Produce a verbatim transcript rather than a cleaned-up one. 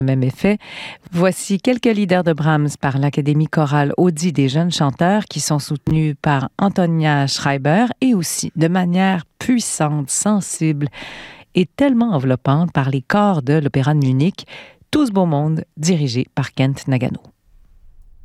Même effet. Voici quelques leaders de Brahms par l'Académie chorale Audi des jeunes chanteurs qui sont soutenus par Antonia Schreiber et aussi de manière puissante, sensible et tellement enveloppante par les chors de l'Opéra de Munich, Tout ce beau monde dirigé par Kent Nagano.